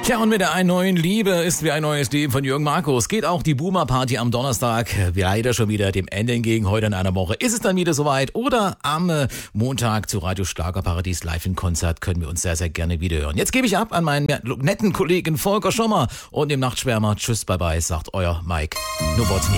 Tja, und mit der einen neuen Liebe ist wie ein neues Leben von Jürgen Markus. Geht auch die Boomer-Party am Donnerstag leider schon wieder dem Ende entgegen. Heute in einer Woche ist es dann wieder soweit. Oder am Montag zu Radio Schlagerparadies live in Konzert können wir uns sehr, sehr gerne wiederhören. Jetzt gebe ich ab an meinen netten Kollegen Volker Schommer und dem Nachtschwärmer. Tschüss, bye bye, sagt euer Mike Nowotny.